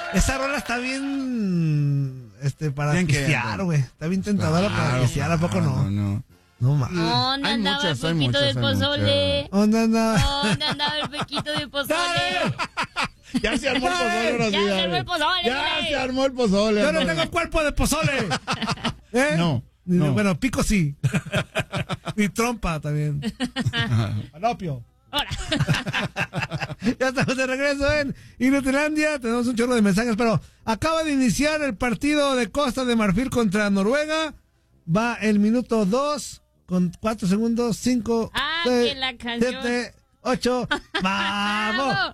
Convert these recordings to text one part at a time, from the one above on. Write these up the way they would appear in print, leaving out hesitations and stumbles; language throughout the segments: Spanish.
Esa rola está bien, para Bien pistear, güey. Está bien tentadora para pistear, ¿a poco no? No. No mames. ¿Dónde andaba el pequito del pozole? ¿Dónde andaba? ¿Dónde andaba el pequito del pozole? Ya se armó el pozole, ahora sí, Ya se dale. armó el pozole, Ya dale. se armó el pozole. Yo no tengo cuerpo de pozole. ¿Eh? No. Bueno, pico sí. Mi trompa también. Palopio. Ahora. Ya estamos de regreso en Inutilandia. Tenemos un chorro de mensajes, pero acaba de iniciar el partido de Costa de Marfil contra Noruega. Va el minuto 2 con 4 segundos, 5, Ah, 6, que la canción. 7, 8. ¡Vamos!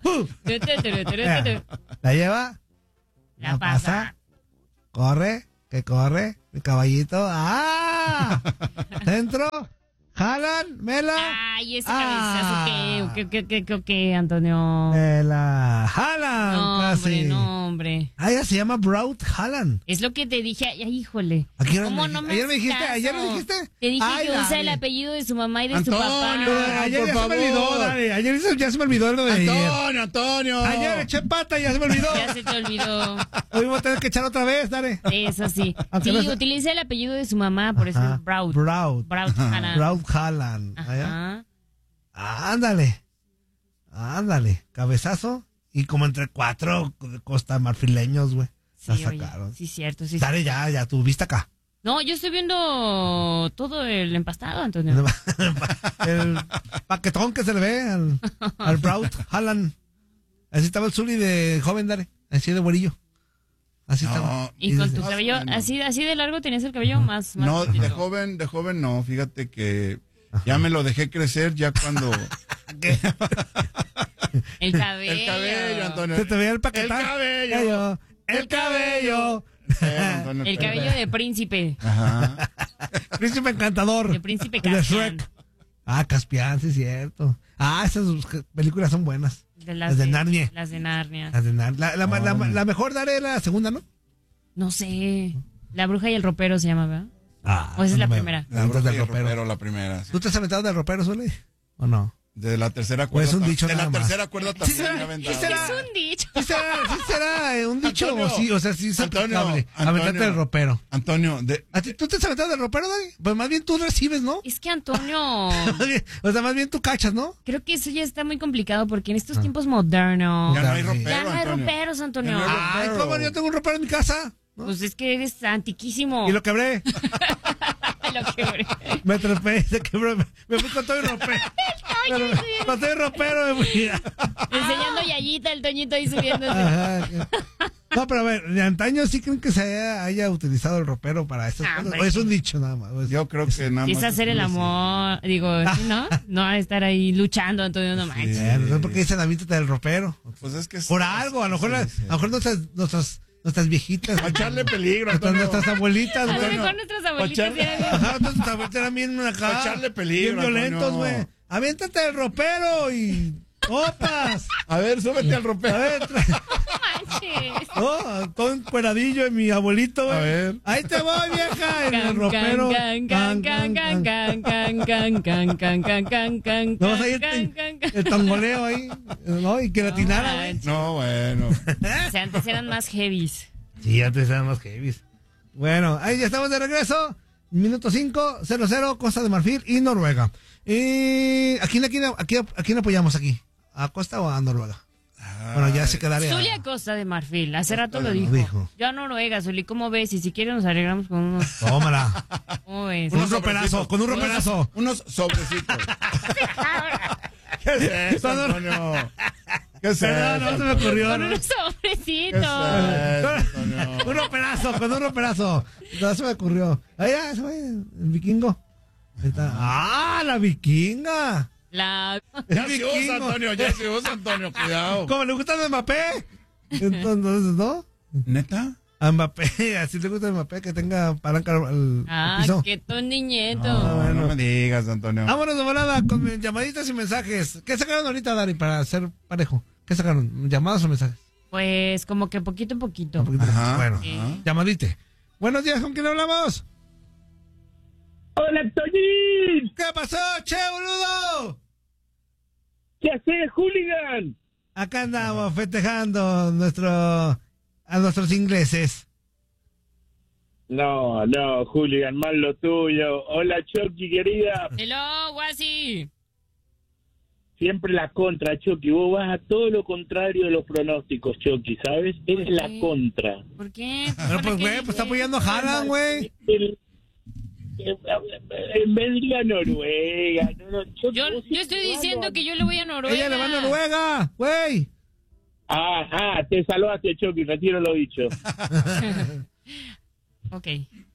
¿La lleva? La pasa. Corre, que corre. El caballito. ¡Ah! Centro. Jalan, Mela. Ay, ese cabezazo, ¿qué, Antonio? Mela. Jalan, No, casi. hombre. Ah, ella se llama Braut Haaland. Es lo que te dije, ay, híjole. ¿Cómo no ayer me dijiste? haces ¿Ayer me caso? dijiste? Te dije Ay, que usa dale. el apellido de su mamá y de Antonio, su papá. Ayer por ya se me olvidó, favor. dale. Ayer ya se me olvidó lo de ayer. Antonio. Ayer eché pata y ya se me olvidó. Ya se te olvidó. Hoy voy a tener que echar otra vez, dale. Eso sí. Aunque Sí, no sea- utiliza el apellido de su mamá, por eso Ajá. es Braut. Braut. Braut Haaland. Braut Haaland. Ajá. Ándale. Cabezazo. Y como entre 4 costamarfileños, güey. La Sí, oye, sacaron. sí, cierto, sí. Dale, ya, tú viste acá. No, yo estoy viendo todo el empastado, Antonio. El paquetón que se le ve al Braut Haaland. Así estaba el Zuli de joven, dale. Así de güerillo. Así estaba. Y con tu Más cabello, o menos. así de largo tenías el cabello más No, cortito. de joven no. Fíjate que ya me lo dejé crecer ya cuando... El cabello. El cabello, Antonio. Se te veía el paquetón. El cabello. El cabello. Antonio, El cabello de príncipe. Ajá. Príncipe encantador. De príncipe El de Caspian. Shrek. Ah, Caspian, sí es cierto. Ah, esas películas son buenas. Las de Narnia. Las de Narnia. Las de Narnia. La mejor daré la segunda, ¿no? No sé. La bruja y el ropero se llama, ¿verdad? Ah, ¿O esa es la no me- primera? La Antes bruja del y el ropero. ropero, la primera. Sí. ¿Tú te has aventado del ropero, Sole? ¿O no? De la tercera ¿O cuerda. es un dicho de nada la más? tercera cuerda Sí también será, me he aventado. sí será. Es un dicho. Sí será un dicho, Antonio, sí, o sea, sí es Antonio, aplicable. Antonio. Aventarte del ropero. Antonio, ¿A ti tú te has aventado del ropero, Dani? Pues más bien tú recibes, ¿no? Es que Antonio, O sea, más bien tú cachas, ¿no? creo que eso ya está muy complicado porque en estos tiempos modernos ya no hay Sí. ropero, ya no hay Antonio. roperos, Antonio. Ya no hay Ay, ropero. ¿cómo? Yo tengo un ropero en mi casa. ¿no? Pues es que eres antiquísimo. Y lo quebré. Lo quebré. Me trepé, se quebró. Me fui con todo y ropero. Con todo y ropero me fui. Enseñando Yayita, el Toñito ahí subiéndose. Ajá. No, pero a ver, de antaño sí creen que se haya utilizado el ropero para estas cosas. hombre. O es un dicho nada más. Yo creo que nada más. Es hacer el amor. Digo, ¿sí, no? No a estar ahí luchando, Antonio, no manches. No sé por qué dicen avítate del ropero. Pues es que Por algo, a lo mejor, sí. a lo mejor nuestras viejitas. Para echarle peligro, Antonio. Nuestras abuelitas, A lo güey. mejor nuestras abuelitas Pachar- eran bien- Ajá, nuestras abuelitas eran bien acá. Para echarle peligro, Bien violentos, Antonio. güey. Aviéntate del ropero y... ¡Opas! A ver, súbete al A ropero. ver, manches. oh, todo encueradillo en mi abuelito, güey. A ver. Ahí te voy, vieja, en el Can, ropero. can, can, can, can, can, can, can, can, can, can, can, can, No vas a ir can, can, can. el tongoleo ahí, ¿no? Y que la tinara, güey. manches. No, bueno. O sea, antes eran más heavies. Sí, antes eran más heavies. Bueno, ahí ya estamos de regreso. Minuto 5:00, Costa de Marfil y Noruega. ¿A quién apoyamos aquí? ¿A Costa o a Noruega? Bueno, ya se quedaría. Zulia Costa de Marfil, hace rato lo Lo dijo. dijo. Yo a Noruega, Zuli, ¿cómo ves? Y si quieres nos arreglamos con unos... Tómala. ¿Cómo ves? Con un roperazo, con un roperazo. Unos sobrecitos. ¿Qué es eso, Antonio? ¿Qué es Perdón, no eso, se me ocurrió. Con ¿no? unos ¿Qué sobrecitos. es eso, Antonio? Un roperazo, con un roperazo. No se me ocurrió. Ahí ya, se va el vikingo. Ahí está. ¡Ah, la vikinga! La... Ya El se usa, vikingo. Antonio, ya se usa, Antonio, cuidado. Como le gusta a Mbappé. Entonces, ¿no? ¿Neta? A Mbappé, así le gusta a Mbappé que tenga palanca al Ah, piso. qué toniñeto. No, no me digas, Antonio. Vámonos de volada con llamaditas y mensajes. ¿Qué sacaron ahorita, Dari, para ser parejo? ¿Qué sacaron? ¿Llamadas o mensajes? Pues como que poquito en poquito. Un poquito. Ajá. Bueno, Sí. llamadite. Buenos días, ¿con quién hablamos? ¡Hola, Toñín! ¿Qué pasó, che, boludo? ¿Qué haces, hooligan? Acá andamos festejando nuestro a nuestros ingleses. No, Julián, mal lo tuyo. Hola, Chucky, querida. Hello, Guasi. Siempre la contra, Chucky. Vos vas a todo lo contrario de los pronósticos, Chucky, ¿sabes? Eres la contra. ¿Por qué? Pero pues, güey, pues está apoyando a Haaland, güey. En vez de ir a Noruega. Chucky, Yo estoy diciendo que yo le voy a Noruega. Ella le va a Noruega, güey. Te salvaste, Chucky, retiro lo dicho. Ok.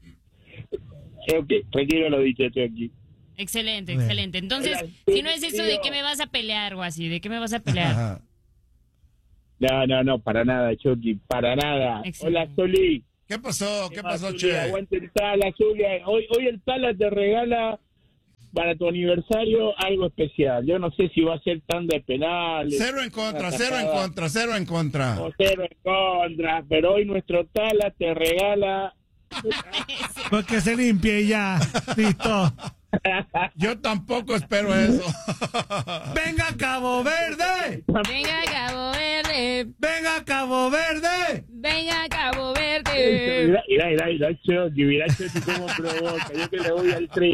Retiro lo dicho, Chucky. Excelente. Entonces, si no es eso, ¿de qué me vas a pelear, Guasi? ¿De qué me vas a pelear? No, para nada, Chucky, para nada. Excelente. Hola, Soli. ¿Qué pasó, Zuli, che? Aguante el Tala, Zuli. Hoy el Tala te regala para tu aniversario algo especial. Yo no sé si va a ser tanda de penales. Cero en contra. O cero en contra, pero hoy nuestro Tala te regala... Porque se limpie y ya. Listo. Yo tampoco espero eso. ¡Venga, Cabo Verde! Venga, Cabo Verde. ¡Venga, Cabo Verde! Venga, Cabo Verde. Mira, Chucky, cómo provoca. Yo que le voy al tri.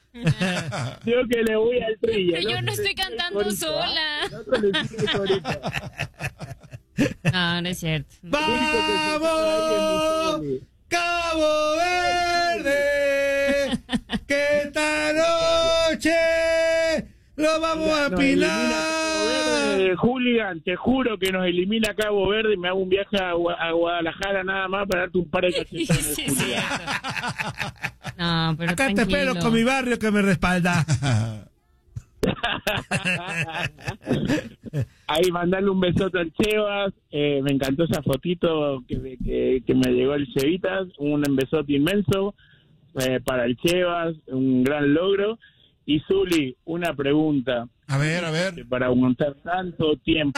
Pero yo no estoy cantando sola. No es cierto. ¡Vamos! ¡Cabo Verde! ¡Que esta noche lo vamos a pilar! Julián, te juro que nos elimina Cabo Verde y me hago un viaje a Guadalajara nada más para darte un par de cachetadas. Sí, sí. No, pero Acá te tranquilo. espero con mi barrio que me respalda. Ahí mandarle un besote al Chevas. Me encantó esa fotito que me llegó el Chevitas. Un besote inmenso para el Chevas, un gran logro. Y Zuli, una pregunta. A ver. Para aguantar tanto tiempo.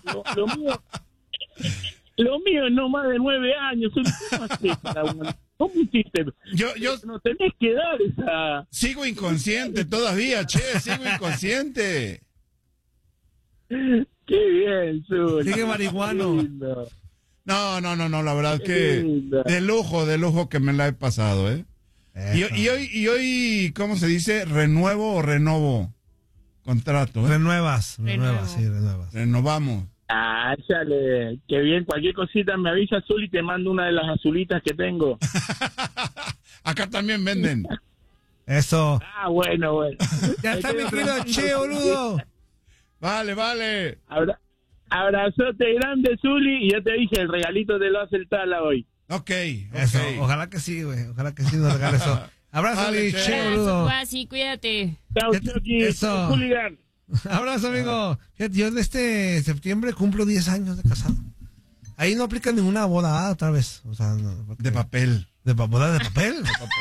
Lo mío no más de 9 años. Zuli, ¿cómo haces para aguantar? ¿Cómo hiciste? Yo No tenés que dar esa... sigo inconsciente todavía, sigo inconsciente. Qué bien, Zuli. Sigue marihuano. Qué lindo. No, la verdad Qué que lindo. de lujo que me la he pasado, ¿eh? Y hoy, ¿cómo se dice? ¿Renuevo o renovo contrato? Renuevas, Renuevo. sí, renuevas. Renovamos. Chale, qué bien. Cualquier cosita me avisa, Zuli, y te mando una de las azulitas que tengo. Acá también venden. Eso. Bueno. Ya está mi querido Che, boludo. Vale. Abrazote grande, Zuli, y ya te dije, el regalito te lo hace el Tala hoy. Ok. Eso, ojalá que sí, güey. Ojalá que sí nos regale eso. Abrazo, Vale, Che, Che. boludo. Guasi, cuídate. Chao, Ya- Chucky. eso. Julián. Abrazo, amigo. Fíjate, yo de este septiembre cumplo 10 años de casado. Ahí no aplica ninguna boda otra vez. O sea, no, De papel. ¿Boda de papel?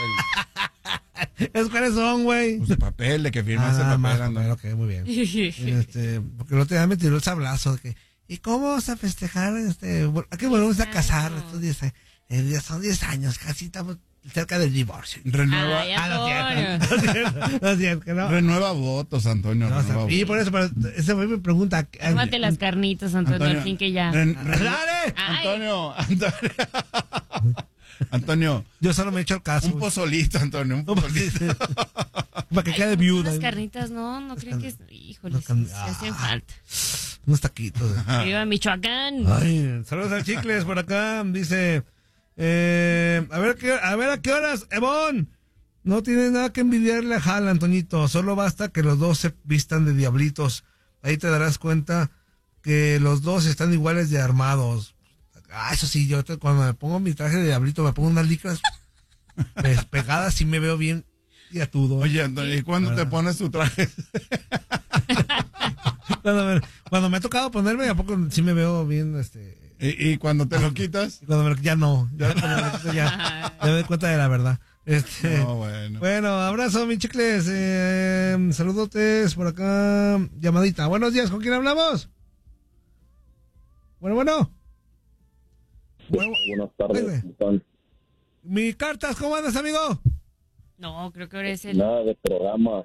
¿Es cuáles son, güey? Pues de papel, de que firmaste el más papel. papel, ok, muy bien. Porque el otro día me tiró el sablazo de que, ¿y cómo vas a festejar? ¿A qué volvemos a casar? Estos 10 años. Son 10 años, casi estamos cerca del divorcio. Renueva, Ay, No es cierto, que no. renueva votos, Antonio. No, renueva y votos. por eso, pero ese güey me pregunta. Tómate las carnitas, Antonio, al fin que ya. ¡Dale! Ay. Antonio, Yo solo me he hecho el caso. un güey. pozolito, Antonio, un pozolito. Para que quede viuda. Las carnitas, no creo que... Híjole, Unas carni- sí hacen falta. Unos taquitos. güey. Viva Michoacán. Ay, saludos al Chicles por acá. Dice, a ver a qué horas, Evon. No tiene nada que envidiarle a Haaland, Antoñito. Solo basta que los dos se vistan de diablitos. Ahí te darás cuenta que los dos están iguales de armados. Eso sí, cuando me pongo mi traje de diablito, me pongo unas licras pegadas y me veo bien y atudo. Oye, Antonio, ¿y cuándo te pones tu traje? Cuando me ha tocado ponerme, ¿a poco sí me veo bien? ¿Y cuando te lo quitas? Ya no. Ya me doy cuenta de la verdad. No, bueno. Bueno, abrazo, mi chicles. Saludotes por acá. Llamadita. Buenos días, ¿con quién hablamos? Bueno. Buenas tardes. Ay, ¿cómo están? Mi cartas, ¿cómo andas, amigo? No, creo que ahora es el... Nada de programa.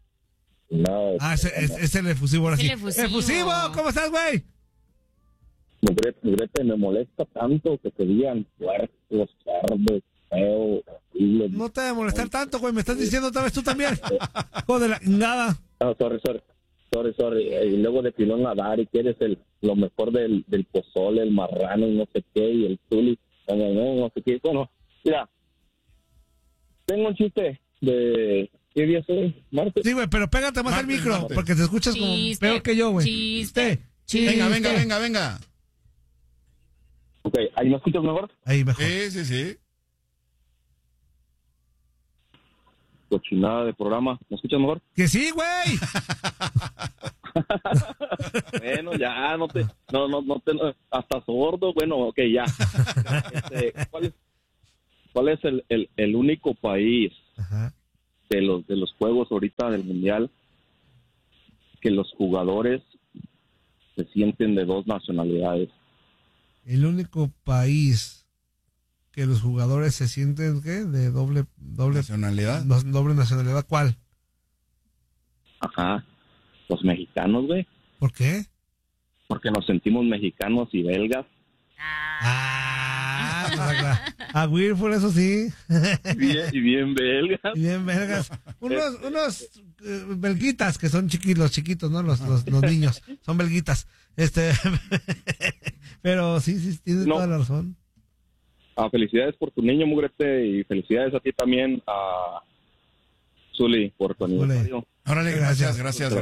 Nada de Es el efusivo ahora Es sí. el efusivo. ¡Efusivo! ¿Cómo estás, güey? Mugrete, me molesta tanto que te digan puercos, cerdos, feo, horrible. No te debe molestar tanto, güey. Me estás diciendo otra vez tú también. Joder, la chingada. No, sorry. Y luego de pilón nadar y quieres lo mejor del pozole, el marrano y no sé qué, y el tuli, no sé qué. Bueno, mira, tengo un chiste de... ¿Qué día es hoy? ¿Martes? Sí, güey, pero pégate más al micro, martes. porque te escuchas como Chiste, peor que yo, güey. chiste. Venga. Ok, ¿ahí me escuchas mejor? Ahí mejor. Sí. Cochinada de programa, ¿me escuchas mejor? Que sí, güey. Bueno, ya, no te, hasta sordo, bueno, ok, ya. ¿Cuál es el único país Ajá. de los juegos ahorita del mundial que los jugadores se sienten de dos nacionalidades? El único país que los jugadores se sienten, ¿qué? De doble Nacionalidad. doble nacionalidad. ¿Cuál? Ajá, los mexicanos, güey, ¿Por qué? porque nos sentimos mexicanos y belgas. A Wilford, eso sí. Y bien belgas. Y bien, vergas. Unos belguitas que son los chiquitos, ¿no? Los niños. Son belguitas. Pero sí, tienes No. toda la razón. Felicidades por tu niño, Mugrete, y felicidades a ti también, a Zuli, por tu aniversario. Órale, gracias.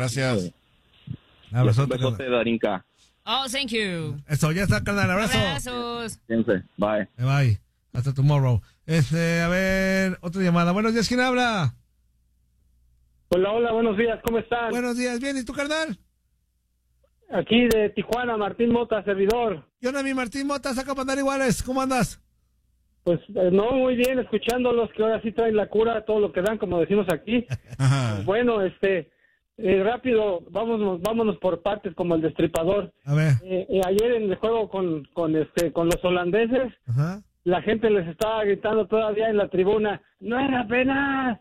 Un abrazote, Un besote, carnal. Darinka. Oh, thank you. Eso, ya está, carnal. Abrazo. Abrazos. Fíjense, bye. Bye. Hasta tomorrow. A ver, otra llamada. Buenos días, ¿quién habla? Hola, buenos días, ¿cómo están? Buenos días, bien, ¿y tú, carnal? Aquí de Tijuana, Martín Mota, servidor. Yo, mi Martín Mota, saca para andar iguales. ¿Cómo andas? Pues no, muy bien, escuchándolos, que ahora sí traen la cura, todo lo que dan, como decimos aquí. Ajá. Bueno, rápido, vámonos por partes, como el destripador. A ver. Ayer en el juego con los holandeses, Ajá. la gente les estaba gritando todavía en la tribuna, no era penal.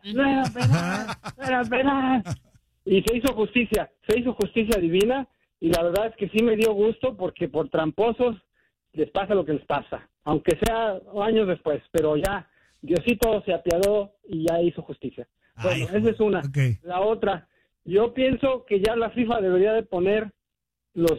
Y se hizo justicia divina, y la verdad es que sí me dio gusto, porque por tramposos les pasa lo que les pasa, aunque sea años después, pero ya Diosito se apiadó y ya hizo justicia. Bueno, esa es una. Okay. La otra, yo pienso que ya la FIFA debería de poner los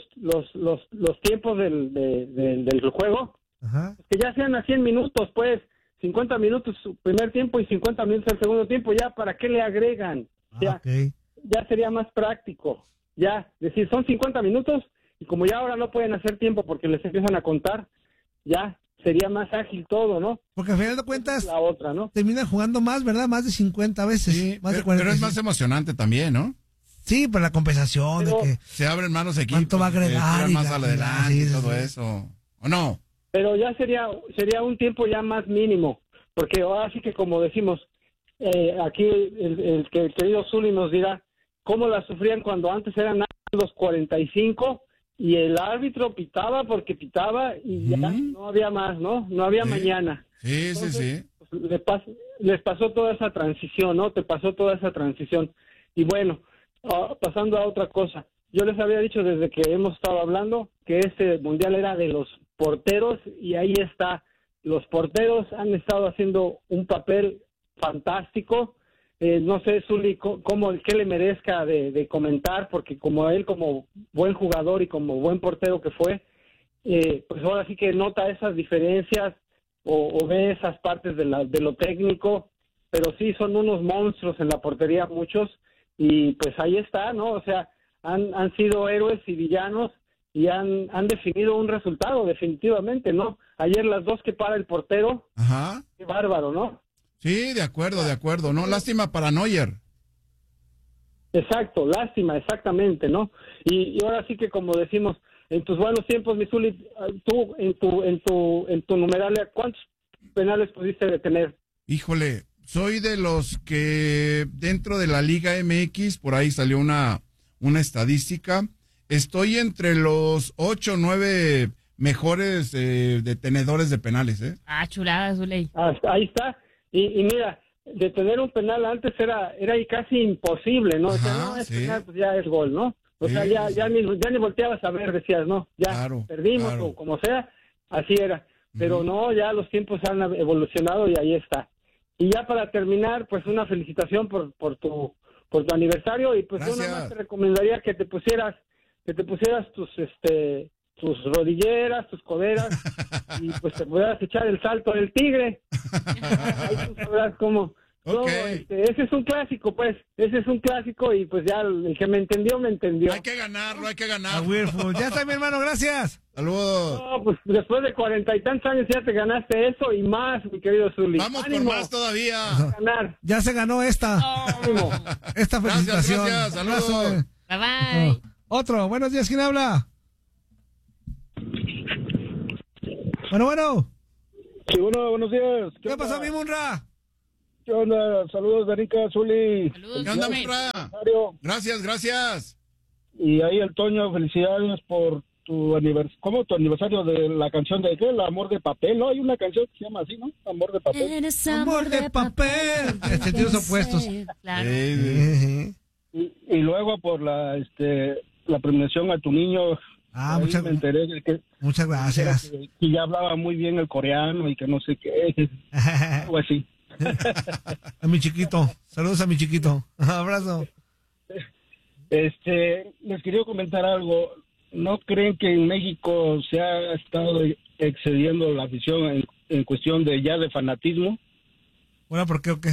tiempos del juego, Ajá. que ya sean a 100 minutos, pues, 50 minutos su primer tiempo y 50 minutos el segundo tiempo, ya, ¿para qué le agregan? Ya, Okay. ya sería más práctico, ya, decir, son 50 minutos, y como ya ahora no pueden hacer tiempo porque les empiezan a contar, ya sería más ágil todo, ¿no? Porque al final de cuentas La otra, ¿no? terminan jugando más, ¿verdad? Más de 50 veces. Sí, más de pero 40. es más emocionante también, ¿no? Sí, por la compensación Pero- de que Se abren manos equipos. ¿Cuánto va a agregar? tiran Y más la- adelante sí, y sí, todo sí. eso. ¿O no? Pero ya sería un tiempo ya más mínimo, porque ahora sí que como decimos, aquí el querido Zuli nos dirá cómo la sufrían cuando antes eran los 45 y el árbitro pitaba porque pitaba y ya no había más, ¿no? No había Sí. mañana. Sí. Pues, les pasó toda esa transición, ¿no? Te pasó toda esa transición. Y bueno, pasando a otra cosa. Yo les había dicho desde que hemos estado hablando que este mundial era de los porteros y ahí está. Los porteros han estado haciendo un papel fantástico. No sé, Zuli, qué le merezca de comentar, porque como él, como buen jugador y como buen portero que fue, pues ahora sí que nota esas diferencias o ve esas partes de lo técnico, pero sí son unos monstruos en la portería muchos, y pues ahí está, ¿no? O sea, han sido héroes y villanos y han definido un resultado definitivamente, ¿no? Ayer las dos que para el portero, Ajá. qué bárbaro, ¿no? Sí, de acuerdo. No, lástima para Neuer. Exacto, lástima, exactamente, ¿no? Y ahora sí que como decimos, en tus buenos tiempos, mi Zuli, tú en tu numeralia, ¿cuántos penales pudiste detener? Híjole, soy de los que dentro de la Liga MX, por ahí salió una estadística, estoy entre los 8 o 9 mejores detenedores de penales, ¿eh? Ah, chulada, Zuley. Ahí está. Y mira, detener un penal antes era casi imposible, ¿no? O sea, Ajá, no es sí. penal, pues ya es gol, ¿no? O sea, ya ni volteabas a ver, decías, no, ya Claro, perdimos claro. o como sea, así era. Pero no, ya los tiempos han evolucionado y ahí está. Y ya para terminar, pues una felicitación por tu aniversario y pues yo Gracias. nada más te recomendaría que te pusieras tus rodilleras, tus coderas y pues te pudieras echar el salto del tigre. Ahí tú sabrás cómo. Ok. Ese es un clásico, pues. Ese es un clásico y pues ya el que me entendió, me entendió. Hay que ganarlo, hay que A ganar. Whirlpool. Ya está, mi hermano, gracias. Saludos. No, pues después de 40 y tantos años ya te ganaste eso y más, mi querido Zuli. Vamos por ¡Ánimo! más todavía. Ganar. Ya se ganó esta ánimo. felicitación. gracias, saludos. Abrazo. Bye bye. Otro, buenos días, ¿quién habla? Bueno. Sí, buenos días. ¿Qué pasó, mi Munra? ¿Qué onda? Saludos, Danica, Zuli. Saludos. ¿Qué onda, Zuli. Murra? Mario. Gracias. Y ahí el Toño, felicidades por tu aniversario. ¿Cómo tu aniversario de la canción de qué? El amor de papel, ¿no? Hay una canción que se llama así, ¿no? Amor de papel. Eres Amor de papel. Sentidos opuestos. Claro. Y luego por la premiación a tu niño. Ah, ahí muchas, me enteré de que, muchas gracias. que ya hablaba muy bien el coreano y que no sé qué. Algo así. A mi chiquito. Saludos a mi chiquito. Abrazo. Les quería comentar algo. ¿No creen que en México se ha estado excediendo la afición en cuestión de fanatismo? Bueno, ¿por qué o qué?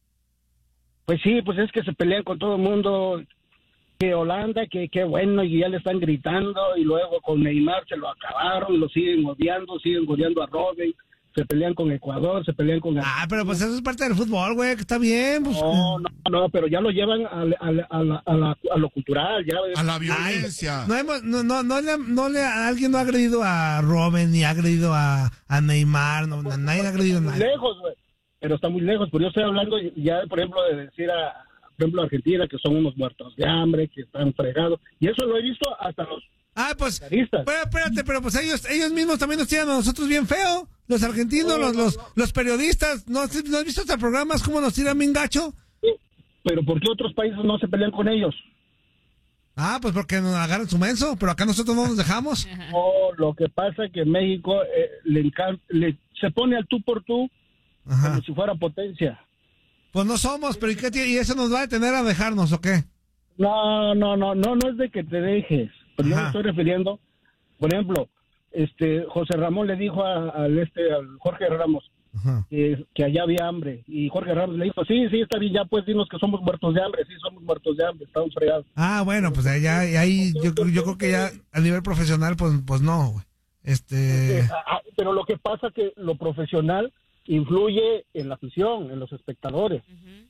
Pues sí, pues es que se pelean con todo el mundo. Que Holanda, que bueno, y ya le están gritando, y luego con Neymar se lo acabaron, lo siguen odiando a Robin, se pelean con Ecuador, se pelean con... Ah, pero pues eso es parte del fútbol, güey, que está bien. Pues, No, pero ya lo llevan a lo cultural, ya. A la violencia. Alguien no ha agredido a Robin ni ha agredido a Neymar, nadie ha agredido a Muy nadie. lejos, güey, pero está muy lejos, pero yo estoy hablando ya, por ejemplo, de decir por ejemplo, Argentina, que son unos muertos de hambre, que están fregados, y eso lo he visto hasta los Ah, pues, caristas. pero espérate, pero pues ellos mismos también nos tiran a nosotros bien feo. Los argentinos, los periodistas, ¿no has visto hasta programas cómo nos tiran bien gacho? Pero ¿por qué otros países no se pelean con ellos? Ah, pues porque nos agarran su menso, pero acá nosotros no nos dejamos. Lo que pasa es que en México se pone al tú por tú Ajá. como si fuera potencia. Pues no somos, pero ¿y eso nos va a detener a dejarnos o qué? No es de que te dejes, pero yo me Ajá. estoy refiriendo, por ejemplo, José Ramón le dijo al Jorge Ramos Ajá. que allá había hambre, y Jorge Ramos le dijo, sí, está bien, ya pues dinos que somos muertos de hambre, sí, somos muertos de hambre, estamos fregados. Ah, bueno, pues ahí yo creo que ya a nivel profesional, pues no, güey. Pero lo que pasa es que lo profesional influye en la afición, en los espectadores.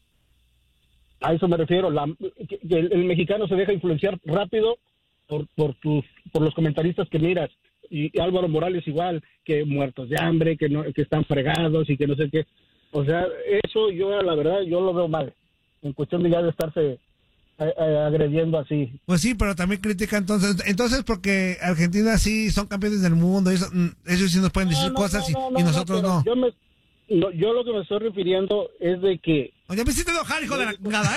A eso me refiero. Que el mexicano se deja influenciar rápido por los comentaristas que miras. Y Álvaro Morales igual, que muertos de hambre, que están fregados y que no sé qué. O sea, eso la verdad, yo lo veo mal. En cuestión de ya de estarse agrediendo así. Pues sí, pero también critica entonces porque Argentina sí son campeones del mundo, ellos sí nos pueden decir cosas y nosotros no. Yo lo que me estoy refiriendo es de que... Ya me hiciste enojar, hijo de la chingada,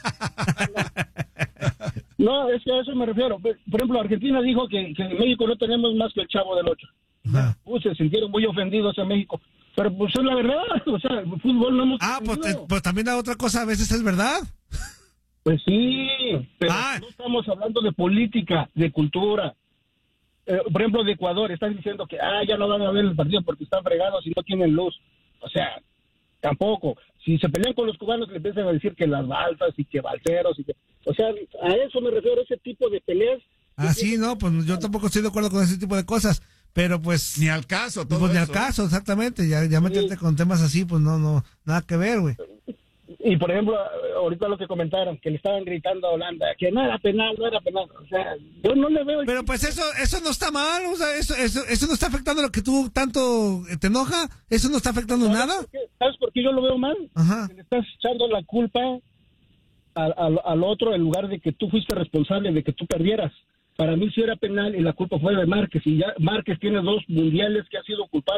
No, es que a eso me refiero. Por ejemplo, Argentina dijo que en México no tenemos más que el Chavo del Ocho. Ajá. Se sintieron muy ofendidos en México. Pero pues es la verdad, o sea, el fútbol no hemos... Pues también la otra cosa a veces es verdad. Pues sí, pero no estamos hablando de política, de cultura. Por ejemplo, de Ecuador, están diciendo que ya no van a ver el partido porque están fregados y no tienen luz. O sea, tampoco. Si se pelean con los cubanos, le empiezan a decir que las balsas y que balseros y que... O sea, a eso me refiero, ese tipo de peleas. Sí, no, pues yo tampoco estoy de acuerdo con ese tipo de cosas, pero pues... Ni al caso, todo pues ni al eso. caso, exactamente, ya meterte con temas así, pues no, nada que ver, güey. Y por ejemplo, ahorita lo que comentaron, que le estaban gritando a Holanda, que no era penal. O sea, yo no le veo... Pero pues eso no está mal, o sea, eso no está afectando lo que tú tanto te enoja, eso no está afectando nada. ¿Sabes por qué yo lo veo mal? Ajá. Que le estás echando la culpa al otro en lugar de que tú fuiste responsable de que tú perdieras. Para mí sí era penal y la culpa fue de Márquez, y ya Márquez tiene 2 mundiales que ha sido culpable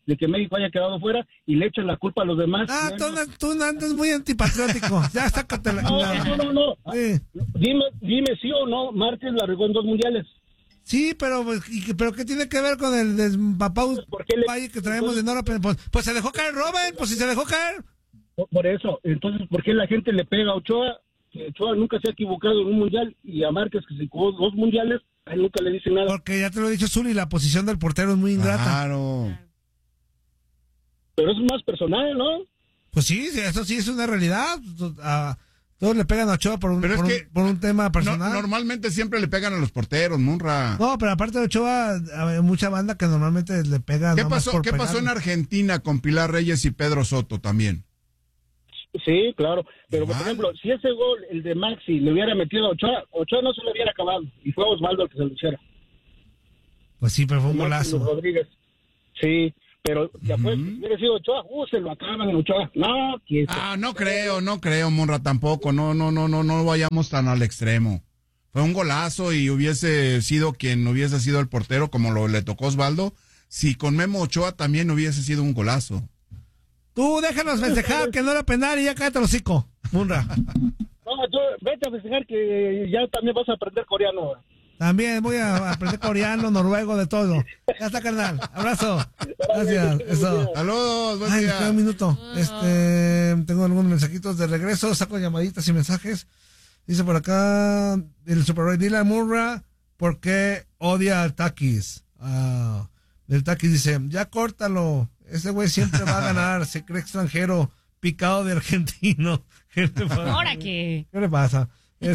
de que México haya quedado fuera y le echan la culpa a los demás. Tú andas muy antipatriótico. Ya sácatela. No. Sí. Dime sí o no, Márquez la regó en 2 mundiales. Sí, pero ¿qué tiene que ver con el despapau valle que traemos de Nora? Pues se dejó caer Robben, pues si se dejó caer. Por eso, entonces, ¿por qué la gente le pega a Ochoa? Que Ochoa nunca se ha equivocado en un mundial, y a Márquez, que se jugó 2 mundiales, a él nunca le dice nada. Porque ya te lo he dicho, Zuli, la posición del portero es muy ingrata. Claro. Pero eso es más personal, ¿no? Pues sí, eso sí es una realidad. Todos le pegan a Ochoa por un tema personal. Normalmente siempre le pegan a los porteros, Munra. No, pero aparte de Ochoa, hay mucha banda que normalmente le pega. ¿Qué pasó en Argentina con Pilar Reyes y Pedro Soto también? Sí, claro. Pero, por ejemplo, si ese gol, el de Maxi, le hubiera metido a Ochoa no se le hubiera acabado. Y fue Osvaldo el que se lo hiciera. Pues sí, pero fue un golazo. Rodríguez. Sí. Pero ya pues, si hubiera sido Ochoa, se lo acaban en Ochoa. No creo, Monra, tampoco. No vayamos tan al extremo. Fue un golazo y hubiese sido quien hubiese sido el portero, como le tocó Osvaldo. Si con Memo Ochoa también hubiese sido un golazo. Tú déjanos festejar que no era penal y ya cállate el hocico, Monra. No, tú vete a festejar que ya también vas a aprender coreano. También voy a aprender coreano, noruego, de todo. Ya está, carnal. Abrazo. Gracias. Eso. Saludos, buen día. Espera un minuto. Tengo algunos mensajitos de regreso. Saco llamaditas y mensajes. Dice por acá el Super dile a Murra por qué odia al Takis. El Takis dice, ya córtalo. Ese güey siempre va a ganar. Se cree extranjero, picado de argentino. ¿Ahora qué? ¿Qué le pasa?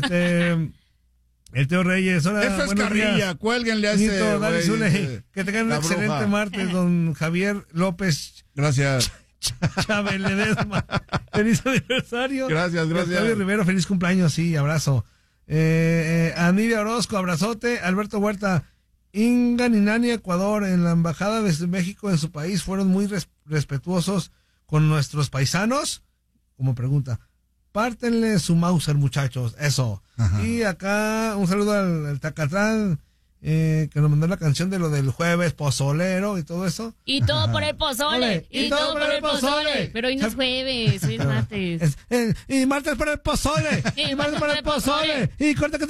El Teo Reyes, hola, eso es carrilla, cuélguenle a ese güey. Que tengan un excelente martes, don Javier López. Gracias. Chávez Ledesma. Feliz aniversario. Gracias. Octavio Rivero, feliz cumpleaños, sí, abrazo. A Nidia Orozco, abrazote. Alberto Huerta, Inga Ninani, Ecuador, en la embajada de México en su país fueron muy respetuosos con nuestros paisanos. Como pregunta. Pártenle su Mauser, muchachos, eso. Ajá. Y acá un saludo al Tacatrán, que nos mandó la canción de lo del jueves pozolero y todo eso. Y todo por el pozole. Y todo por el pozole. Pero hoy no es jueves, hoy es martes. Y martes por el pozole. Y martes por el pozole. Y corte.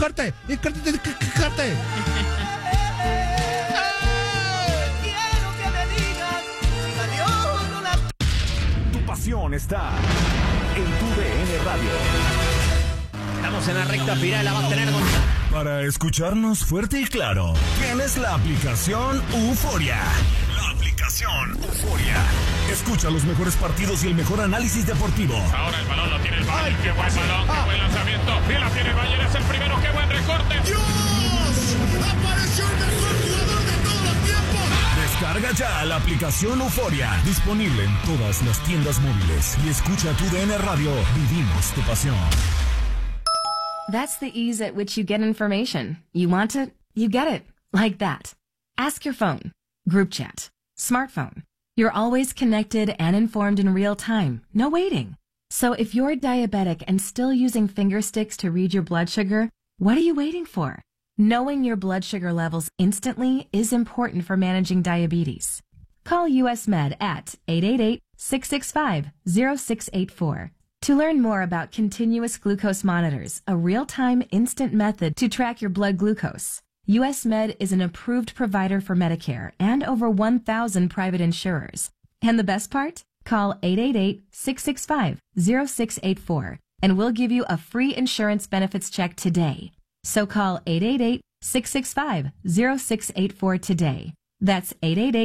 Tu pasión está en tu DN Radio. Estamos en la recta final, la va a tener con... Para escucharnos fuerte y claro, tienes la aplicación Euforia. La aplicación Euforia. Escucha los mejores partidos y el mejor análisis deportivo. Ahora el balón lo tiene el Bayern. ¡Qué buen balón! ¡Qué buen lanzamiento! ¡Y la tiene el Bayern! ¡Es el primero! ¡Qué buen recorte! ¡Dios! ¡Apareció el mejor jugador de todos los tiempos! Descarga ya la aplicación Euforia. Disponible en todas las tiendas móviles. Y escucha tu DN Radio. Vivimos tu pasión. That's the ease at which you get information. You want it, you get it. Like that. Ask your phone. Group chat. Smartphone. You're always connected and informed in real time. No waiting. So if you're diabetic and still using finger sticks to read your blood sugar, what are you waiting for? Knowing your blood sugar levels instantly is important for managing diabetes. Call US Med at 888-665-0684. To learn more about continuous glucose monitors, a real-time instant method to track your blood glucose, US Med is an approved provider for Medicare and over 1,000 private insurers. And the best part? Call 888-665-0684 and we'll give you a free insurance benefits check today. So call 888-665-0684 today. That's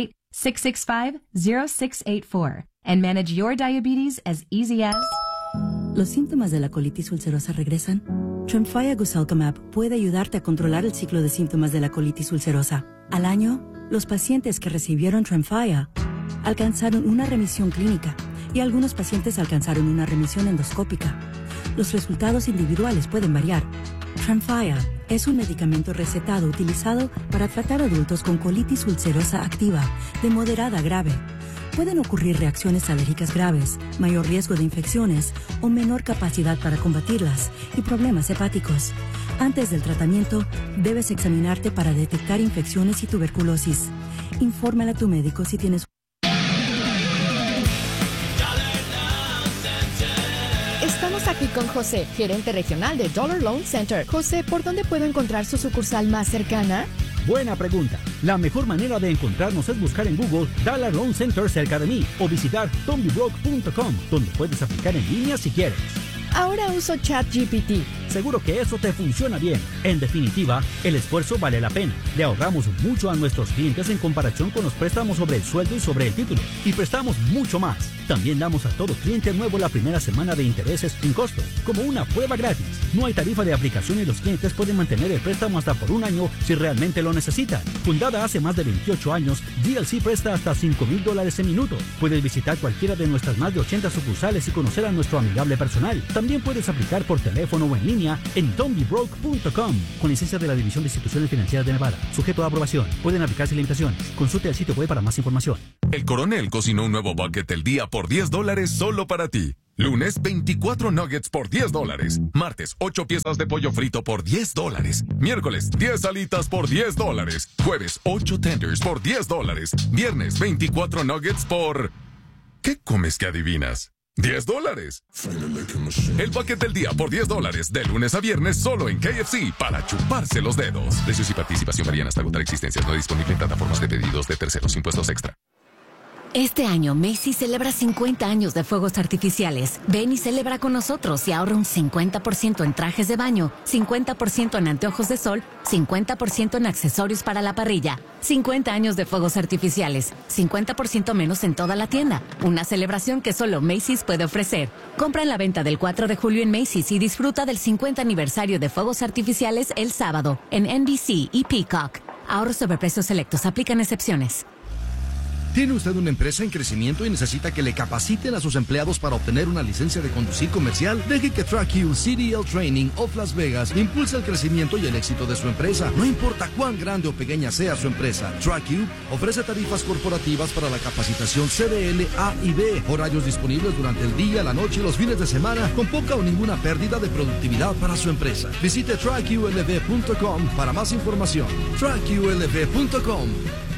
888-665-0684 and manage your diabetes as easy as... ¿Los síntomas de la colitis ulcerosa regresan? Tremfya Guselkumab puede ayudarte a controlar el ciclo de síntomas de la colitis ulcerosa. Al año, los pacientes que recibieron Tremfya alcanzaron una remisión clínica y algunos pacientes alcanzaron una remisión endoscópica. Los resultados individuales pueden variar. Tremfya es un medicamento recetado utilizado para tratar adultos con colitis ulcerosa activa de moderada a grave. Pueden ocurrir reacciones alérgicas graves, mayor riesgo de infecciones o menor capacidad para combatirlas y problemas hepáticos. Antes del tratamiento, debes examinarte para detectar infecciones y tuberculosis. Infórmale a tu médico si tienes... Estamos aquí con José, gerente regional de Dollar Loan Center. José, ¿por dónde puedo encontrar su sucursal más cercana? Buena pregunta. La mejor manera de encontrarnos es buscar en Google Dollar Loan Center cerca de mí o visitar tombybrook.com, donde puedes aplicar en línea si quieres. Ahora uso ChatGPT. Seguro que eso te funciona bien. En definitiva, el esfuerzo vale la pena. Le ahorramos mucho a nuestros clientes en comparación con los préstamos sobre el sueldo y sobre el título. Y prestamos mucho más. También damos a todo cliente nuevo la primera semana de intereses sin costo, como una prueba gratis. No hay tarifa de aplicación y los clientes pueden mantener el préstamo hasta por un año si realmente lo necesitan. Fundada hace más de 28 años, DLC presta hasta $5,000 en minuto. Puedes visitar cualquiera de nuestras más de 80 sucursales y conocer a nuestro amigable personal. También puedes aplicar por teléfono o en línea en tombybrook.com, con licencia de la División de Instituciones Financieras de Nevada. Sujeto a aprobación. Pueden aplicarse limitaciones. Consulte el sitio web para más información. El Coronel cocinó un nuevo bucket del día por $10 solo para ti. Lunes, 24 nuggets por $10. Martes, 8 piezas de pollo frito por $10. Miércoles, 10 alitas por $10. Jueves, 8 tenders por $10. Viernes, 24 nuggets por... ¿Qué comes que adivinas? $10. El bucket del día por $10, de lunes a viernes solo en KFC, para chuparse los dedos. Precios y participación varían hasta agotar existencias. No disponible en plataformas de pedidos de terceros, impuestos extra. Este año Macy's celebra 50 años de fuegos artificiales. Ven y celebra con nosotros y ahorra un 50% en trajes de baño, 50% en anteojos de sol, 50% en accesorios para la parrilla. 50 años de fuegos artificiales, 50% menos en toda la tienda. Una celebración que solo Macy's puede ofrecer. Compra en la venta del 4 de julio en Macy's y disfruta del 50 aniversario de fuegos artificiales el sábado en NBC y Peacock. Ahorros sobre precios selectos. Aplican excepciones. ¿Tiene usted una empresa en crecimiento y necesita que le capaciten a sus empleados para obtener una licencia de conducir comercial? Deje que TrackU CDL Training of Las Vegas impulse el crecimiento y el éxito de su empresa. No importa cuán grande o pequeña sea su empresa, TrackU ofrece tarifas corporativas para la capacitación CDL A y B, horarios disponibles durante el día, la noche y los fines de semana, con poca o ninguna pérdida de productividad para su empresa. Visite TrackULV.com para más información. TrackULV.com.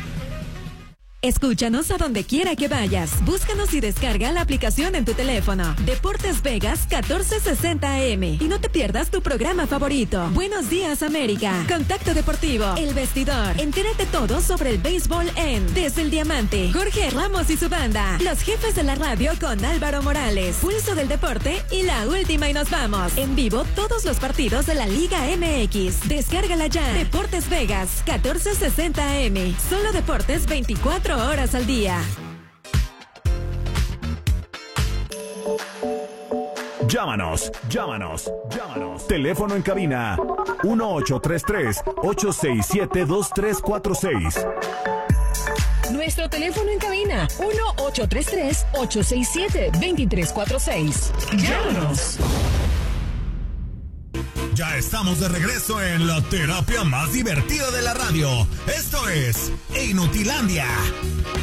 Escúchanos a donde quiera que vayas. Búscanos y descarga la aplicación en tu teléfono. Deportes Vegas 1460 AM. Y no te pierdas tu programa favorito. Buenos días, América. Contacto Deportivo. El Vestidor. Entérate todo sobre el béisbol en Desde el Diamante. Jorge Ramos y su banda. Los Jefes de la Radio con Álvaro Morales. Pulso del Deporte y La Última y nos vamos. En vivo todos los partidos de la Liga MX. Descárgala ya. Deportes Vegas 1460 AM. Solo deportes 24 horas al día. Llámanos. Teléfono en cabina 1833-867-2346. Nuestro teléfono en cabina 1833-867-2346. Llámanos. Ya estamos de regreso en la terapia más divertida de la radio. Esto es Inutilandia.